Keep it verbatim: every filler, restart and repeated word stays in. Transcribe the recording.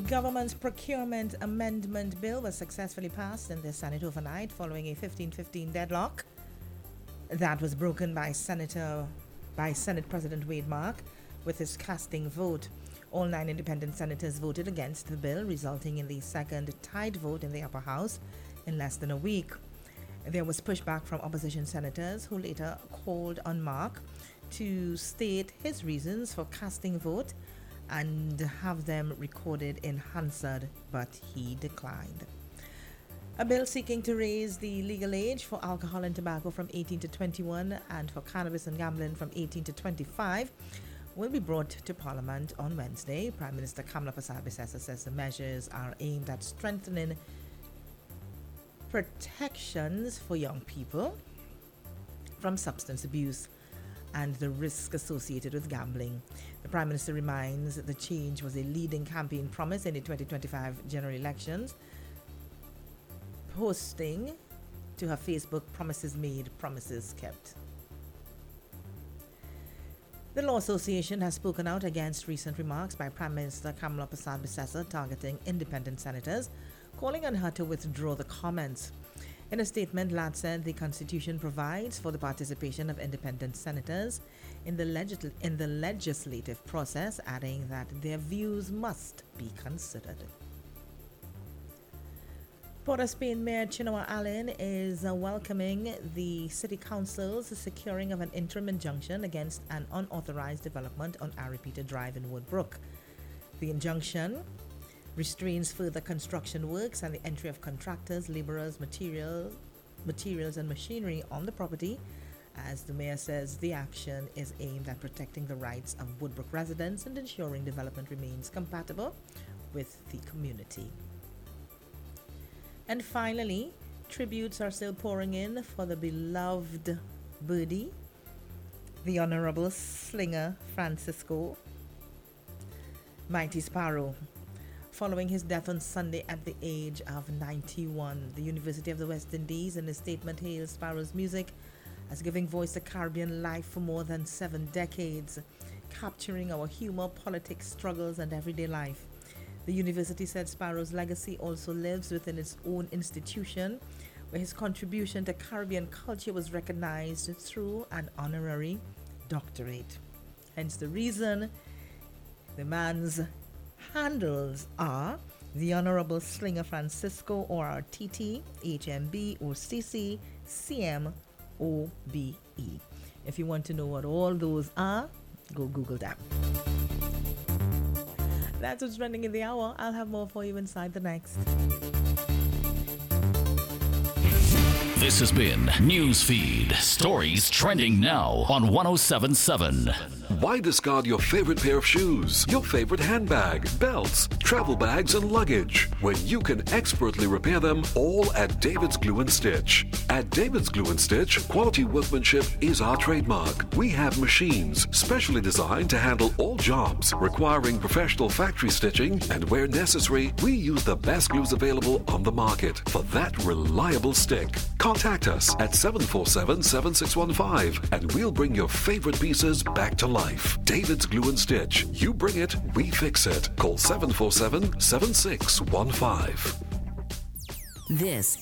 government's procurement amendment bill was successfully passed in the Senate overnight following a fifteen fifteen deadlock that was broken by Senator by Senate President Wade Mark with his casting vote. All nine independent senators voted against the bill, resulting in the second tied vote in the upper house in less than a week. There was pushback from opposition senators who later called on Mark to state his reasons for casting vote and have them recorded in Hansard, but he declined. A bill seeking to raise the legal age for alcohol and tobacco from eighteen to twenty-one and for cannabis and gambling from eighteen to twenty-five will be brought to Parliament on Wednesday. Prime Minister Kamla Persad-Bissessar says the measures are aimed at strengthening protections for young people from substance abuse and the risk associated with gambling. The Prime Minister reminds that the change was a leading campaign promise in the twenty twenty-five general elections, posting to her Facebook, "Promises made, promises kept." The Law Association has spoken out against recent remarks by Prime Minister Kamla Persad-Bissessar targeting independent senators, calling on her to withdraw the comments. In a statement, L A D said the Constitution provides for the participation of independent senators in the, legis- in the legislative process, adding that their views must be considered. Port of Spain Mayor Chinoa Allen is uh, welcoming the City Council's securing of an interim injunction against an unauthorized development on Aripita Drive in Woodbrook. The injunction restrains further construction works and the entry of contractors, laborers, materials, materials and machinery on the property. As the mayor says, the action is aimed at protecting the rights of Woodbrook residents and ensuring development remains compatible with the community. And finally, tributes are still pouring in for the beloved birdie, the Honorable Slinger Francisco Mighty Sparrow. Following his death on Sunday at the age of ninety-one, the University of the West Indies in a statement hails Sparrow's music as giving voice to Caribbean life for more than seven decades, capturing our humor, politics, struggles, and everyday life. The university said Sparrow's legacy also lives within its own institution, where his contribution to Caribbean culture was recognized through an honorary doctorate. Hence the reason the man's handles are the Honorable Slinger Francisco, or R T T, H M B, O C C, C M, O B E. If you want to know what all those are, go Google them. That's what's trending in the hour. I'll have more for you inside the next. This has been Newsfeed, stories trending now on one oh seven point seven. Why discard your favorite pair of shoes, your favorite handbag, belts, travel bags, and luggage when you can expertly repair them all at David's Glue and Stitch? At David's Glue and Stitch, quality workmanship is our trademark. We have machines specially designed to handle all jobs requiring professional factory stitching, and where necessary, we use the best glues available on the market for that reliable stick. Contact us at seven four seven, seven six one five and we'll bring your favorite pieces back to life. David's Glue and Stitch. You bring it, we fix it. Call seven four seven, seven six one five. This